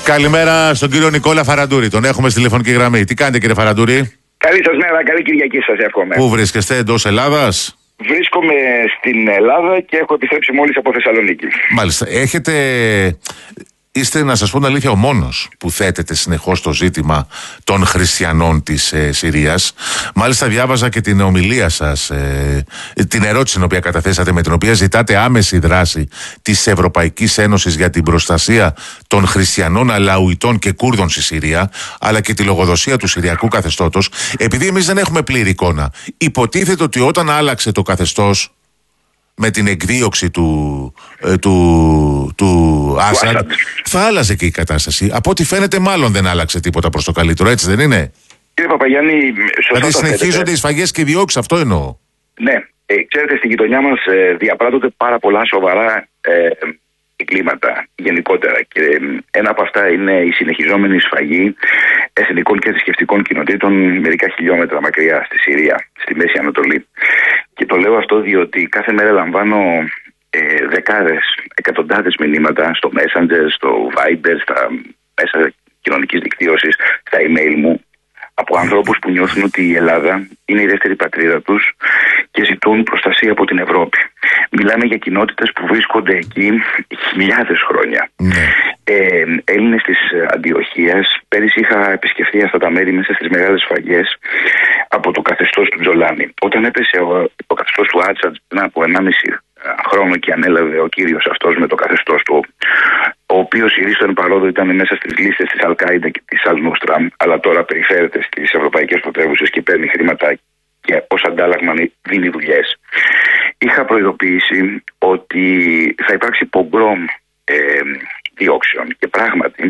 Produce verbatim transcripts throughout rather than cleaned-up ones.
Καλημέρα στον κύριο Νικόλα Φαραντούρη. Τον έχουμε στη τηλεφωνική γραμμή. Τι κάνετε, κύριε Φαραντούρη? Καλή σας μέρα, καλή Κυριακή σας εύχομαι. Πού βρίσκεστε, εντός Ελλάδας? Βρίσκομαι στην Ελλάδα και έχω επιστρέψει μόλις από Θεσσαλονίκη. Μάλιστα. Έχετε... Είστε, να σας πω την αλήθεια, ο μόνος που θέτεται συνεχώς το ζήτημα των χριστιανών της ε, Συρίας. Μάλιστα διάβαζα και την ομιλία σας, ε, την ερώτηση την οποία καταθέσατε, με την οποία ζητάτε άμεση δράση της Ευρωπαϊκής Ένωσης για την προστασία των χριστιανών Αλαουιτών και Κούρδων στη Συρία, αλλά και τη λογοδοσία του Συριακού καθεστώτος. Επειδή εμείς δεν έχουμε πλήρη εικόνα, υποτίθεται ότι όταν άλλαξε το καθεστώς με την εκδίωξη του, ε, του, του Άσαντ, θα άλλαζε και η κατάσταση. Από ό,τι φαίνεται, μάλλον δεν άλλαξε τίποτα προς το καλύτερο, έτσι δεν είναι? Κύριε Παπαγιάννη, σωστά. Δηλαδή συνεχίζονται οι σφαγές και οι διώξεις, αυτό εννοώ. Ναι, ε, ξέρετε, στην γειτονιά μας ε, διαπράττονται πάρα πολλά σοβαρά ε, εγκλήματα γενικότερα. Και ε, ένα από αυτά είναι η συνεχιζόμενη σφαγή εθνικών και θρησκευτικών κοινοτήτων μερικά χιλιόμετρα μακριά στη Συρία, στη Μέση Ανατολή. Και το λέω αυτό διότι κάθε μέρα λαμβάνω ε, δεκάδες, εκατοντάδες μηνύματα στο Messenger, στο Viber, στα μέσα κοινωνικής δικτύωσης, στα email μου, από ανθρώπους που νιώθουν ότι η Ελλάδα είναι η δεύτερη πατρίδα τους και ζητούν προστασία από την Ευρώπη. Μιλάμε για κοινότητες που βρίσκονται εκεί χιλιάδες χρόνια. Ναι. Ε, Έλληνες της Αντιοχίας. Πέρυσι είχα επισκεφθεί αυτά τα μέρη μέσα στις μεγάλες σφαγές από το καθεστώς του Τζολάνη. Όταν έπεσε ο, το καθεστώς του Άτσαντ πριν από ενάμιση χρόνο και ανέλαβε ο κύριος αυτός με το καθεστώς του, ο οποίος ηρίστον παρόδο ήταν μέσα στις λίστες της Αλ-Κάιντα και της Αλ-Νούστρα, αλλά τώρα περιφέρεται στις ευρωπαϊκές πρωτεύουσες και παίρνει χρήματα και ως αντάλλαγμα δίνει δουλειές. Είχα προειδοποιήσει ότι θα υπάρξει πογκρόμ ε, διώξεων και πράγματι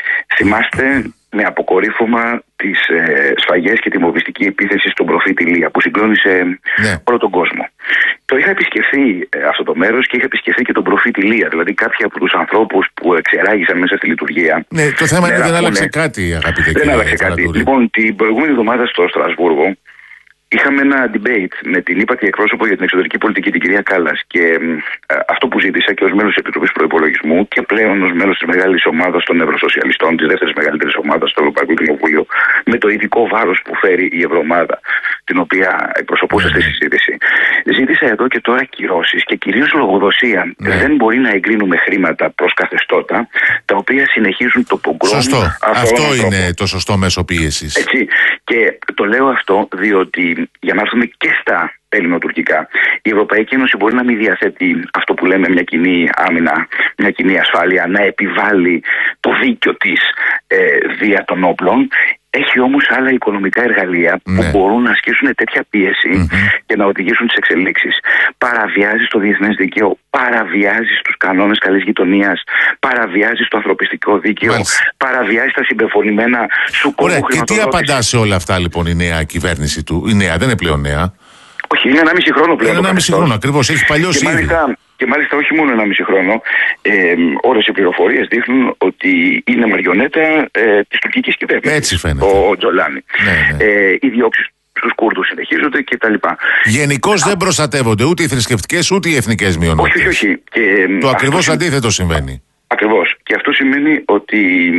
θυμάστε με αποκορύφωμα τις ε, σφαγές και τη μοβιστική επίθεση στον προφήτη Ηλία που συγκλώνησε ναι. όλο τον κόσμο. Το είχα επισκεφθεί ε, αυτό το μέρος και είχα επισκεφθεί και τον προφήτη Ηλία, δηλαδή κάποιοι από τους ανθρώπους που εξεράγησαν μέσα στη λειτουργία. Ναι, το θέμα είναι ότι δεν άλλαξε κάτι, αγαπητέ κύριε. Δεν άλλαξε κάτι. Λοιπόν, την προηγούμενη εβδομάδα στο Στρασβούργο είχαμε ένα debate με την ύπατη εκπρόσωπο για την εξωτερική πολιτική, την κυρία Κάλλας, και ε, αυτό που ζήτησα και ως μέλος της Επιτροπής Προϋπολογισμού και πλέον ως μέλος της μεγάλης ομάδας των Ευρωσοσιαλιστών, της δεύτερης μεγαλύτερης ομάδας στο Ευρωπαϊκό Κοινοβούλιο, με το ειδικό βάρος που φέρει η Ευρωομάδα, την οποία εκπροσωπούσα στη συζήτηση. Ζήτησα εδώ και τώρα κυρώσεις και κυρίως λογοδοσία. Ναι. Δεν μπορεί να εγκρίνουμε χρήματα προς καθεστώτα τα οποία συνεχίζουν το πογκρόμ. Σωστό. Αυτό είναι το σωστό μέσο πίεσης. Έτσι. Και το λέω αυτό διότι για να έρθουμε και στα ελληνοτουρκικά, η Ευρωπαϊκή Ένωση μπορεί να μην διαθέτει αυτό που λέμε μια κοινή άμυνα, μια κοινή ασφάλεια, να επιβάλλει το δίκιο της ε, δια των όπλων. Έχει όμως άλλα οικονομικά εργαλεία ναι. που μπορούν να ασκήσουν τέτοια πίεση mm-hmm. και να οδηγήσουν τις εξελίξεις. Παραβιάζεις το διεθνές δίκαιο, παραβιάζεις τους κανόνες καλής γειτονίας, παραβιάζεις το ανθρωπιστικό δίκαιο, Μάλιστα. παραβιάζεις τα συμπεφωνημένα σου κόμμα χρηματοδότηση. Και τι απαντά σε όλα αυτά λοιπόν η νέα κυβέρνηση του? Η νέα δεν είναι πλέον νέα. Όχι, είναι ένα μισή χρόνο πλέον. Είναι ένα μισή χρόνο ακριβώς, έχει παλιώσει και μάλιστα, και μάλιστα όχι μόνο ένα μισή χρόνο, ε, όλες οι πληροφορίες δείχνουν ότι είναι μαριονέτα ε, της τουρκικής κυβέρνησης. Έτσι φαίνεται. Ο, ο Τζολάνη. Ναι, ναι. Ε, οι διώξεις στους Κούρδους συνεχίζονται κτλ. Γενικώς δεν προστατεύονται ούτε οι θρησκευτικές ούτε οι εθνικές μειονότητες. Όχι, όχι, όχι. Και, το ακριβώς αυτό, αντίθετο συμβαίνει. Ακριβώς. Και αυτό σημαίνει ότι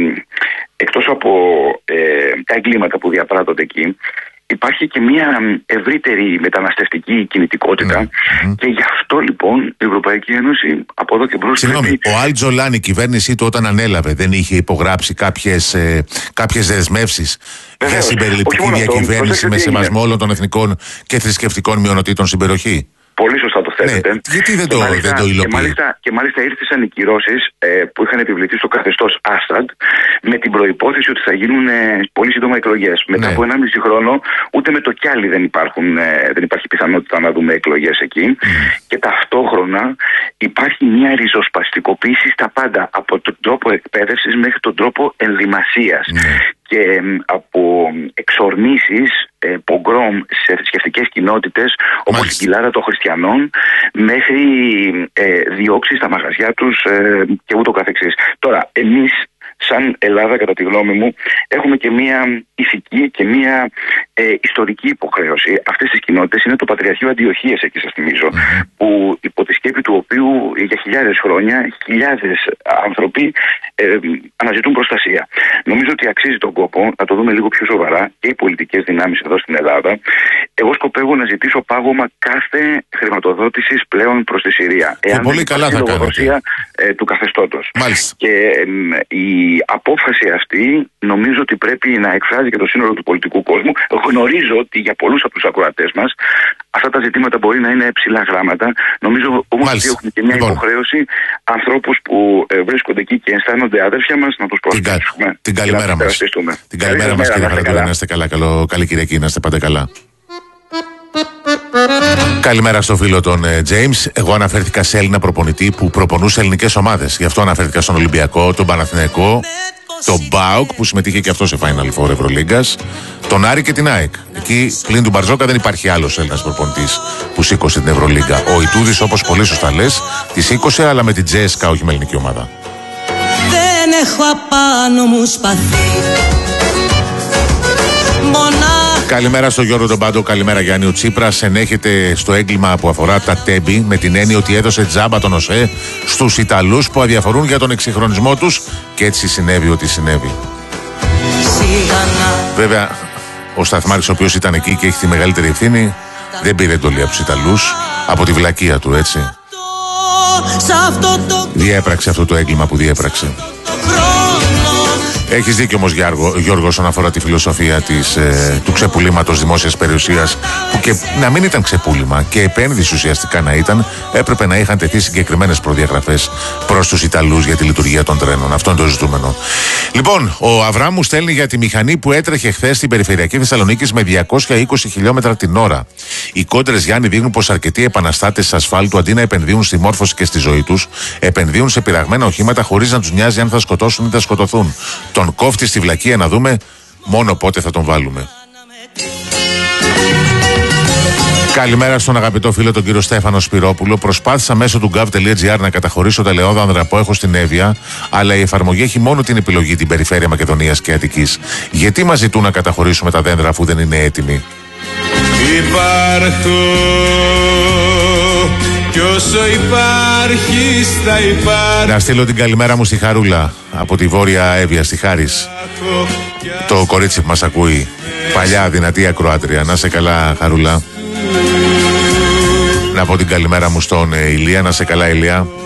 εκτός από ε, τα εγκλήματα που διαπράττονται εκεί, υπάρχει και μια ευρύτερη μεταναστευτική κινητικότητα mm-hmm. και γι' αυτό λοιπόν η Ευρωπαϊκή Ένωση από εδώ και μπρος... Συγγνώμη, πρέπει... ο Αλ Τζολάνη, η κυβέρνησή του όταν ανέλαβε δεν είχε υπογράψει κάποιες, ε, κάποιες δεσμεύσεις για συμπεριληπτική διακυβέρνηση με σεβασμό όλων των εθνικών και θρησκευτικών μειονοτήτων στην περιοχή? Πολύ σωστά το θέλετε. Ναι, γιατί δεν το, μάλιστα, δεν το υλοποιεί? Και μάλιστα, και μάλιστα ήρθαν οι κυρώσεις ε, που είχαν επιβληθεί στο καθεστώς Άσαντ με την προϋπόθεση ότι θα γίνουν ε, πολύ σύντομα εκλογές. Μετά ναι. από ενάμιση χρόνο ούτε με το κιάλι δεν, υπάρχουν, ε, δεν υπάρχει πιθανότητα να δούμε εκλογές εκεί. Mm. Και ταυτόχρονα υπάρχει μια ριζοσπαστικοποίηση στα πάντα, από τον τρόπο εκπαίδευσης μέχρι τον τρόπο ενδυμασίας. Mm. Και ε, από εξορμήσεις, ε, πογκρόμ σε θρησκευτικές κοινότητες όπως η κοιλάδα των χριστιανών μέχρι ε, διώξεις στα μαγαζιά τους ε, και ούτω καθεξής. Τώρα, εμείς σαν Ελλάδα, κατά τη γνώμη μου, έχουμε και μία ηθική και μία ε, ιστορική υποχρέωση. Αυτές τις κοινότητες είναι το Πατριαρχείο Αντιοχίας, εκεί σας θυμίζω, mm-hmm. που υπό τη σκέπη του οποίου για χιλιάδες χρόνια χιλιάδες άνθρωποι ε, αναζητούν προστασία. Νομίζω ότι αξίζει τον κόπο να το δούμε λίγο πιο σοβαρά και οι πολιτικές δυνάμεις εδώ στην Ελλάδα. Εγώ σκοπεύω να ζητήσω πάγωμα κάθε χρηματοδότησης πλέον προς τη Συρία. Και πολύ καλά θα κάνετε. Ε, του καθεστώτος. Μάλιστα. Και ε, η απόφαση αυτή νομίζω ότι πρέπει να εκφράζει και το σύνολο του πολιτικού κόσμου. Γνωρίζω ότι για πολλούς από τους ακροατές μας αυτά τα ζητήματα μπορεί να είναι ψηλά γράμματα. Νομίζω όμως ότι έχουμε και μια λοιπόν. υποχρέωση ανθρώπους που ε, βρίσκονται εκεί και αισθάνονται αδέρφια μας να τους προσθέσουμε. Την, την καλημέρα μας. Την καλημέρα μας, κύριε Χαραντούρη. Να είστε καλά. Καλό, καλή Κυριακή, να είστε πάντα καλά. Καλημέρα στο φίλο τον James. Εγώ αναφέρθηκα σε Έλληνα προπονητή που προπονούσε ελληνικές ομάδες. Γι' αυτό αναφέρθηκα στον Ολυμπιακό, τον Παναθηναϊκό, τον Μπάουκ που συμμετείχε και αυτό σε Final Four Ευρωλίγκας, τον Άρη και την ΑΕΚ. Εκεί πλην του Μπαρζόκα δεν υπάρχει άλλος Έλληνας προπονητής που σήκωσε την Ευρωλίγκα. Ο Ιτούδης, όπως πολύ σωστά λες, τη σήκωσε, αλλά με την Τζέσκα, όχι με ελληνική ομάδα. Δεν έχω απάνω μου σπαθί. Μονά. Καλημέρα στο Γιώργο τον Πάντο, καλημέρα Γιάννη. Ο Τσίπρας ενέχεται στο έγκλημα που αφορά τα τέμπη με την έννοια ότι έδωσε τζάμπα τον ΟΣΕ στους Ιταλούς που αδιαφορούν για τον εξυγχρονισμό τους και έτσι συνέβη ό,τι συνέβη. Βέβαια, ο Σταθμάρης, ο οποίος ήταν εκεί και έχει τη μεγαλύτερη ευθύνη, δεν πήρε εντολή από τους Ιταλούς, από τη βλακεία του, έτσι. Διέπραξε αυτό το έγκλημα που διέπραξε. Έχεις δίκιο όμως, Γιώργο, όσον αφορά τη φιλοσοφία της, ε, του ξεπουλήματος δημόσιας περιουσίας, που και να μην ήταν ξεπούλημα και επένδυση ουσιαστικά να ήταν, έπρεπε να είχαν τεθεί συγκεκριμένες προδιαγραφές προς τους Ιταλούς για τη λειτουργία των τρένων. Αυτό είναι το ζητούμενο. Λοιπόν, ο Αβράμου στέλνει για τη μηχανή που έτρεχε χθες στην περιφερειακή Θεσσαλονίκης με διακόσια είκοσι χιλιόμετρα την ώρα. Οι κόντρες, Γιάννη, δείχνουν πως αρκετοί επαναστάτες ασφάλτου, αντί να επενδύουν στη μόρφωση και στη ζωή τους, επενδύουν σε πειραγμένα οχήματα χωρίς να τους νοιάζει αν θα σκοτώσουν ή θα σκοτωθούν. Τον κόφτη στη βλακεία να δούμε μόνο πότε θα τον βάλουμε. Καλημέρα στον αγαπητό φίλο τον κύριο Στέφανο Σπυρόπουλο. Προσπάθησα μέσω του gov.gr να καταχωρήσω τα ελαιόδανδρα που έχω στην Εύβοια, αλλά η εφαρμογή έχει μόνο την επιλογή την περιφέρεια Μακεδονίας και Αττικής. Γιατί μας ζητούν να καταχωρήσουμε τα δέντρα αφού δεν είναι έτοιμοι? Υπάρχω κι όσο υπάρχεις θα υπάρχω. Να στείλω την καλημέρα μου στη Χαρούλα από τη Βόρεια Εύβοια, στη Χάρις. Το κορίτσι που μας ακούει. Παλιά δυνατή ακροάτρια. Να σε καλά, Χαρούλα. Να πω την καλημέρα μου στον Ηλία. Να σε καλά, Ηλία.